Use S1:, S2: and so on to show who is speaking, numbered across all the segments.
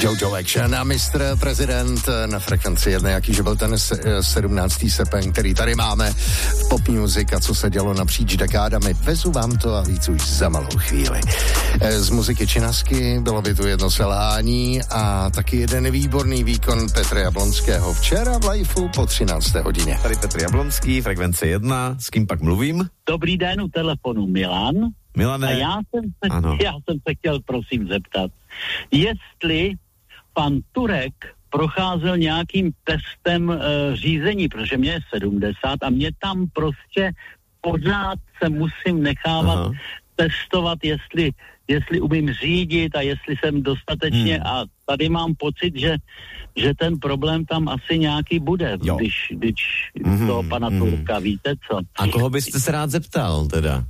S1: Jojo Action a Mr. Prezident na frekvenci 1, jakýže byl ten 17. srpen, který tady máme v Pop Music a co se dělo napříč dekádami. Vezu vám to a víc už za malou chvíli. Z muziky Činasky bylo by tu jedno selhání a taky jeden výborný výkon Petra Jablonského včera v Lifeu po 13. hodině.
S2: Tady Petr Jablonský, frekvence 1, s kým pak mluvím?
S3: Dobrý den, u telefonu Milan.
S2: Milane.
S3: A já jsem se chtěl prosím zeptat, jestli pan Turek procházel nějakým testem řízení, protože mě je 70 a mě tam prostě pořád se musím nechávat testovat, jestli umím řídit a jestli jsem dostatečně a tady mám pocit, že ten problém tam asi nějaký bude, když toho pana Turka, víte co.
S2: A koho byste se rád zeptal teda?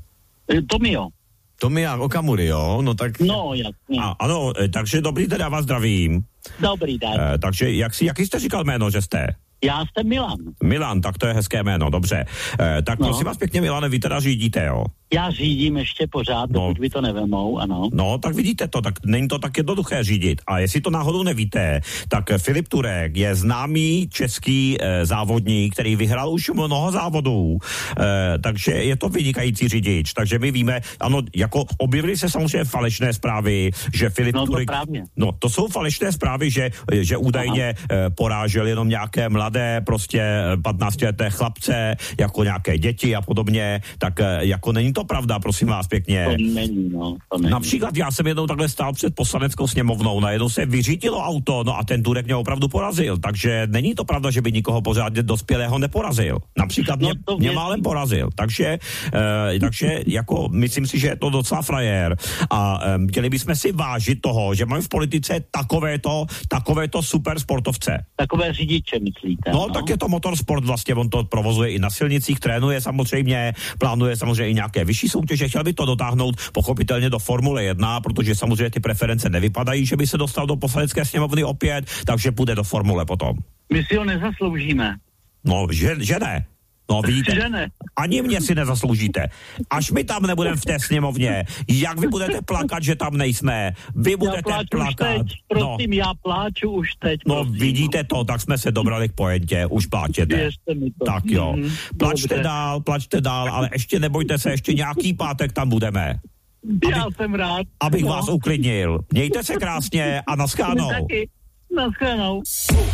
S2: Tomia Okamury, jo? No tak...
S3: No, jasně.
S4: Ano, takže dobrý den, já vás zdravím.
S3: Dobrý den.
S4: Takže jaký jste říkal jméno, že jste?
S3: Já jsem Milan.
S4: Milan, tak to je hezké jméno, dobře. Tak prosím vás pěkně, Milane, vy teda řídíte, jo?
S3: Já řídím ještě pořád, dokud vy to nevemou, ano.
S4: No, tak vidíte to, tak není to tak jednoduché řídit. A jestli to náhodou nevíte, tak Filip Turek je známý český závodník, který vyhrál už mnoho závodů, takže je to vynikající řidič. Takže my víme, ano, jako objevily se samozřejmě falešné zprávy, že Filip Turek... No, to jsou falešné zprávy, že údajně porážel jenom nějaké mladé, prostě 15leté chlapce, jako nějaké děti a podobně, tak jako není to pravda, prosím vás pěkně.
S3: To není.
S4: Například já jsem jednou takhle stál před Poslaneckou sněmovnou, najednou se vyřítilo auto, no a ten Turek mě opravdu porazil, takže není to pravda, že by nikoho pořádně dospělého neporazil. Například mě málem porazil, takže jako myslím si, že je to docela frajer a měli bychom si vážit toho, že máme v politice takovéto super sportovce.
S3: Takové řidiče, myslíte?
S4: No, tak je to motorsport vlastně, on to provozuje i na silnicích, trénuje samozřejmě, plánuje samozřejmě i nějaké vyšší soutěže, chtěl by to dotáhnout pochopitelně do Formule 1, protože samozřejmě ty preference nevypadají, že by se dostal do Poslanecké sněmovny opět, takže půjde do Formule potom.
S3: My si ho nezasloužíme.
S4: No, že ne. No vidíte, ani mě si nezasloužíte. Až my tam nebudeme v té sněmovně, jak vy budete plakat, že tam nejsme? Vy budete plakat.
S3: Prosím, já pláču už teď.
S4: No vidíte to, tak jsme se dobrali k pointě, už pláčete.
S3: Věřte mi to.
S4: Tak jo, plačte dál, ale ještě nebojte se, ještě nějaký pátek tam budeme.
S3: Já jsem rád.
S4: Abych vás uklidnil. Mějte se krásně a naschánou.
S3: Naschánou.